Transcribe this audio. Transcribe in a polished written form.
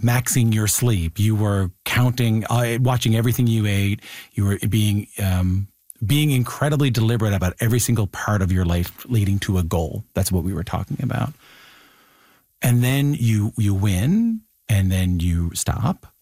maxing your sleep. You were counting, watching everything you ate. You were being incredibly deliberate about every single part of your life leading to a goal. That's what we were talking about. And then you win, and then you stop,